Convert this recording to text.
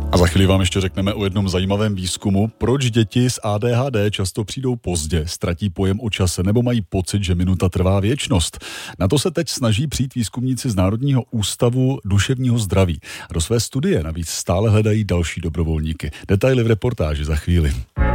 A za chvíli vám ještě řekneme o jednom zajímavém výzkumu, proč děti s ADHD často přijdou pozdě, ztratí pojem o čase nebo mají pocit, že minuta trvá věčnost. Na to se teď snaží přijít výzkumníci z Národního ústavu duševního zdraví. A do své studie navíc stále hledají další dobrovolníky. Detaily v reportáži za chvíli.